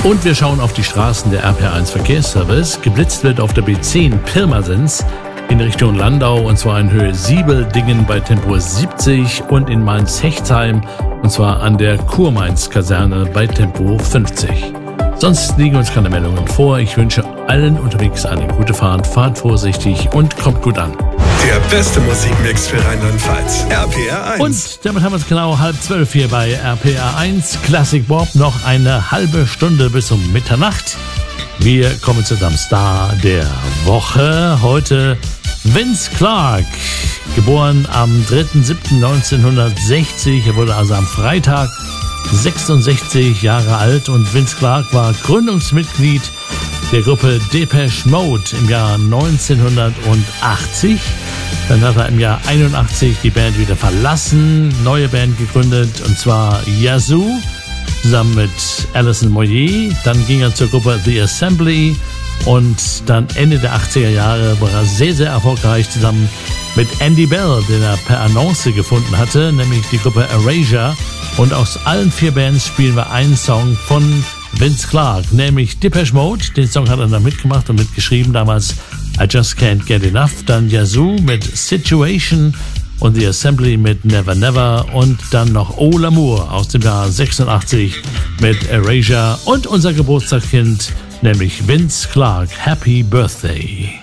Und wir schauen auf die Straßen der RPR1 Verkehrsservice. Geblitzt wird auf der B10 Pirmasens in Richtung Landau, und zwar in Höhe Siebeldingen bei Tempo 70 und in Mainz-Hechtsheim, und zwar an der Kurmainz-Kaserne bei Tempo 50. Sonst liegen uns keine Meldungen vor. Ich wünsche allen unterwegs eine gute Fahrt, fahrt vorsichtig und kommt gut an. Der beste Musikmix für Rheinland-Pfalz. RPR1. Und damit haben wir es genau 11:30 hier bei RPR1 Classic Bob. Noch eine halbe Stunde bis um Mitternacht. Wir kommen zu dem Star der Woche. Heute Vince Clarke, geboren am 3.7.1960. Er wurde also am Freitag 66 Jahre alt, und Vince Clarke war Gründungsmitglied der Gruppe Depeche Mode im Jahr 1980. Dann hat er im Jahr 81 die Band wieder verlassen, neue Band gegründet, und zwar Yazoo, zusammen mit Alison Moyet. Dann ging er zur Gruppe The Assembly, und dann Ende der 80er Jahre war er sehr, sehr erfolgreich zusammen mit Andy Bell, den er per Annonce gefunden hatte, nämlich die Gruppe Erasure. Und aus allen 4 Bands spielen wir einen Song von Vince Clarke, nämlich Depeche Mode. Den Song hat er dann mitgemacht und mitgeschrieben, damals I Just Can't Get Enough. Dann Yazoo mit Situation und The Assembly mit Never Never, und dann noch Oh L'Amour aus dem Jahr 86 mit Erasure und unser Geburtstagskind, nämlich Vince Clarke. Happy Birthday!